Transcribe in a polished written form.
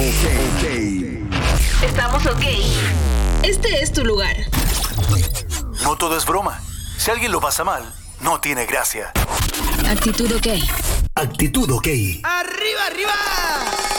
Estamos ok. Este es tu lugar. No todo es broma. Si alguien lo pasa mal, no tiene gracia. Actitud ok. Actitud ok. ¡Arriba, arriba!